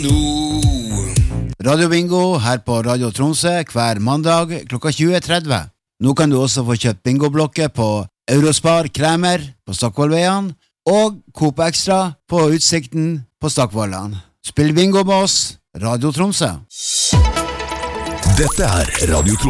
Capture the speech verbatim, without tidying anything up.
Radio Bingo her på Radio Tromsø hver mandag klokka tjue tretti. Nå kan du også få kjøpt bingoblokker på Eurospar Kremer på Stockvollveien og Coop Extra på Utsikten på Stockvollan. Spill bingo med oss, Radio Tromsø. Dette er Radio Tromsø.